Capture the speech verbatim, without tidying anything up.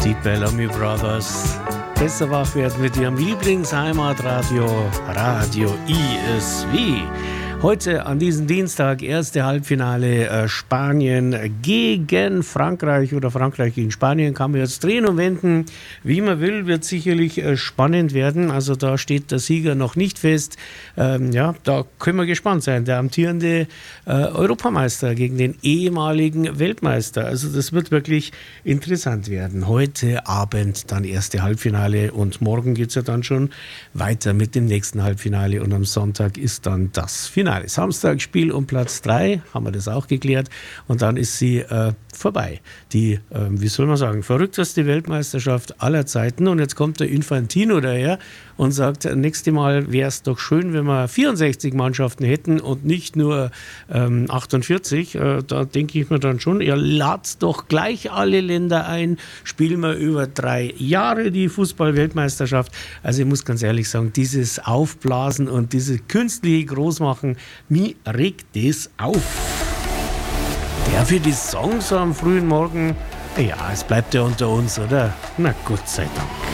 Die Bellamy Brothers. Besser wach werden mit ihrem Lieblingsheimatradio, Radio I S W. Heute an diesem Dienstag erste Halbfinale äh, Spanien gegen Frankreich oder Frankreich gegen Spanien. Kann man jetzt drehen und wenden, wie man will, wird sicherlich äh, spannend werden. Also da steht der Sieger noch nicht fest. Ähm, ja, da können wir gespannt sein. Der amtierende äh, Europameister gegen den ehemaligen Weltmeister. Also das wird wirklich interessant werden. Heute Abend dann erste Halbfinale und morgen geht es ja dann schon weiter mit dem nächsten Halbfinale und am Sonntag ist dann das Finale. Samstag Spiel um Platz drei, haben wir das auch geklärt und dann ist sie äh, vorbei. Die, äh, wie soll man sagen, verrückteste Weltmeisterschaft aller Zeiten und jetzt kommt der Infantino daher und sagt, nächstes Mal wäre es doch schön, wenn wir vierundsechzig Mannschaften hätten und nicht nur ähm, achtundvierzig. Äh, da denke ich mir dann schon, ihr ladet doch gleich alle Länder ein, spielen wir über drei Jahre die Fußball-Weltmeisterschaft. Also ich muss ganz ehrlich sagen, dieses Aufblasen und dieses künstliche Großmachen, mir regt das auf. Der für die Songs am frühen Morgen, ja, es bleibt ja unter uns, oder? Na Gott sei Dank.